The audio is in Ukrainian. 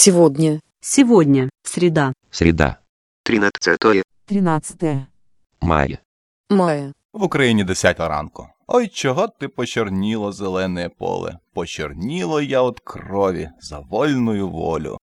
Сегодня. Сегодня. Среда. Среда. 13 Мая. Мая. В Україні 10 ранку. Ой, чого ти почорніло зелене поле? Почорніло я от крові за вольную волю.